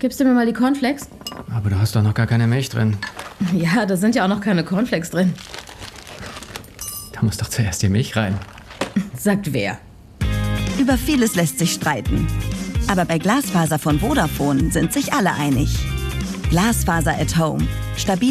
Gibst du mir mal die Cornflakes? Aber du hast doch noch gar keine Milch drin. Ja, da sind ja auch noch keine Cornflakes drin. Da muss doch zuerst die Milch rein. Sagt wer? Über vieles lässt sich streiten. Aber bei Glasfaser von Vodafone sind sich alle einig. Glasfaser at Home. Stabil